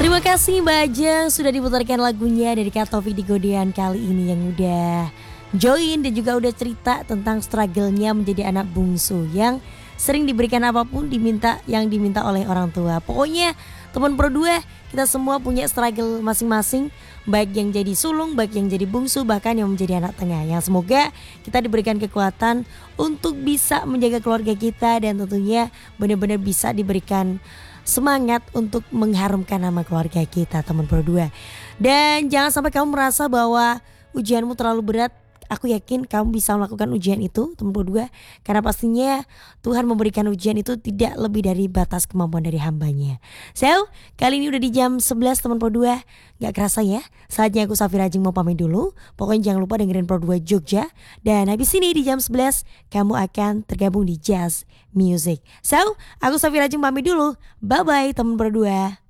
Terima kasih Mbak Ajeng sudah diputarkan lagunya dari Kak Taufik di Godean kali ini yang udah join dan juga udah cerita tentang struggle-nya menjadi anak bungsu yang sering diberikan apapun yang diminta oleh orang tua. Pokoknya teman Pro 2 kita semua punya struggle masing-masing, baik yang jadi sulung, baik yang jadi bungsu, bahkan yang menjadi anak tengah. Yang semoga kita diberikan kekuatan untuk bisa menjaga keluarga kita dan tentunya benar-benar bisa diberikan semangat untuk mengharumkan nama keluarga kita teman Pro 2. Dan jangan sampai kamu merasa bahwa ujianmu terlalu berat. Aku yakin kamu bisa melakukan ujian itu teman Pro 2, karena pastinya Tuhan memberikan ujian itu tidak lebih dari batas kemampuan dari hambanya. So, kali ini udah di jam 11 teman Pro 2. Gak kerasa ya, saatnya aku Safira Ajeng mau pamit dulu. Pokoknya jangan lupa dengerin Pro 2 Jogja. Dan habis ini di jam 11 kamu akan tergabung di Jazz Music. So, aku Safira Ajeng pamit dulu. Bye bye teman Pro 2.